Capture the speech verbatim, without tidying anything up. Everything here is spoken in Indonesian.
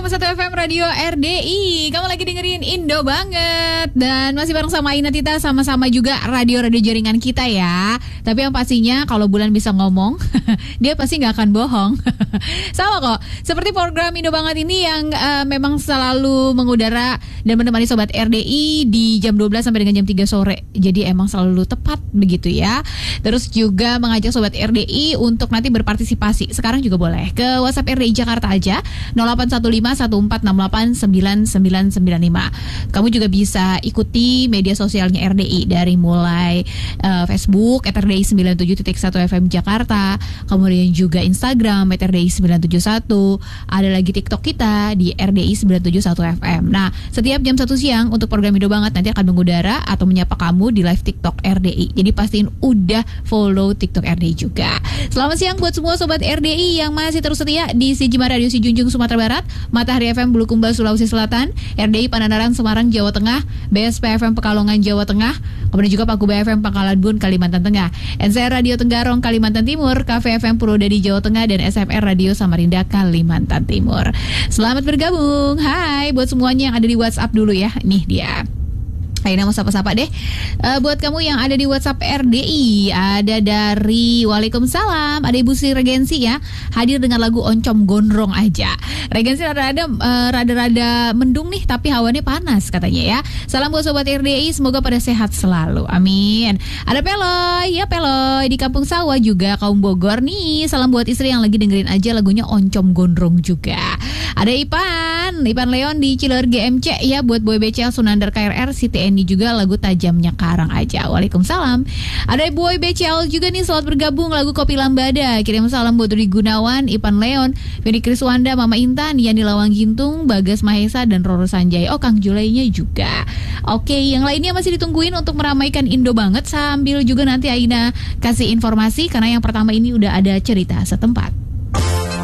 koma satu F M Radio R D I. Kamu lagi dengerin Indo banget. Dan masih bareng sama Aina Tita, sama-sama juga radio-radio jaringan kita ya. Tapi yang pastinya kalau Bulan bisa ngomong dia pasti gak akan bohong. Sama kok, seperti program Indo banget ini yang uh, memang selalu mengudara dan menemani Sobat R D I di jam dua belas sampai dengan jam tiga sore. Jadi emang selalu tepat begitu ya. Terus juga mengajak Sobat R D I untuk nanti berpartisipasi. Sekarang juga boleh ke WhatsApp R D I Jakarta aja nol delapan satu lima satu empat enam delapan sembilan sembilan sembilan lima. Kamu juga bisa ikuti media sosialnya R D I dari mulai uh, Facebook at R D I sembilan puluh tujuh titik satu F M Jakarta, kemudian juga Instagram at R D I sembilan tujuh satu, ada lagi TikTok kita di R D I sembilan tujuh satu F M. Nah, setiap jam satu siang untuk program Indo banget nanti akan mengudara atau menyapa kamu di live TikTok R D I. Jadi pastiin udah follow TikTok R D I juga. Selamat siang buat semua Sobat R D I yang masih terus setia di Sijima Radio Sijunjung Sumatera Barat, Matahari F M Bulukumba Sulawesi Selatan, R D I Pangandaran Semarang Jawa Tengah, B S P F M Pekalongan Jawa Tengah, kemudian juga Paku B F M Pangkalan Bun Kalimantan Tengah, N C R Radio Tenggarong Kalimantan Timur, K V F M Purwodadi Jawa Tengah, dan S M R Radio Samarinda Kalimantan Timur. Selamat bergabung. Hai buat semuanya yang ada di WhatsApp dulu ya. Nih dia. Aina mau sapa-sapa deh. uh, Buat kamu yang ada di WhatsApp R D I, ada dari Waalaikumsalam, ada Ibu Sri Regensi ya, hadir dengan lagu Oncom Gondrong aja. Regensi rada-rada uh, rada-rada mendung nih, tapi hawanya panas katanya ya. Salam buat Sobat R D I, semoga pada sehat selalu, amin. Ada Peloy, ya Peloy di Kampung Sawah juga, kaum Bogor nih. Salam buat istri yang lagi dengerin aja lagunya Oncom Gondrong juga. Ada Ipan, Ipan Leon di Cilor G M C ya, buat Boy B C L Sunandar K R R C T N ini juga lagu Tajamnya Karang aja. Waalaikumsalam. Ada Boy B C L juga nih, selamat bergabung lagu Kopi Lambada. Kirim salam buat Rudi Gunawan, Ipan Leon, Ferry Kriswanda, Mama Intan, Yani Lawang Gintung, Bagas Mahesa, dan Roro Sanjay. Oh, Kang Julainya juga. Oke, yang lainnya masih ditungguin untuk meramaikan Indo banget, sambil juga nanti Aina kasih informasi karena yang pertama ini udah ada cerita setempat.